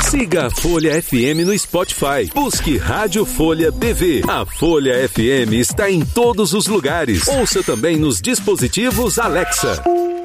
Siga a Folha FM no Spotify. Busque Rádio Folha BV. A Folha FM está em todos os lugares. Ouça também nos dispositivos Alexa.